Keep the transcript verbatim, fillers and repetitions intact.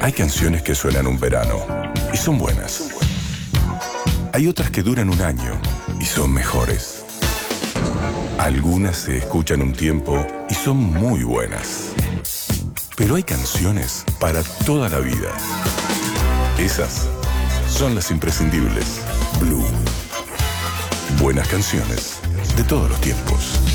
Hay canciones que suenan un verano y son buenas. Hay otras que duran un año y son mejores. Algunas se escuchan un tiempo y son muy buenas. Pero hay canciones para toda la vida. Esas son las imprescindibles. Blue. Buenas canciones de todos los tiempos.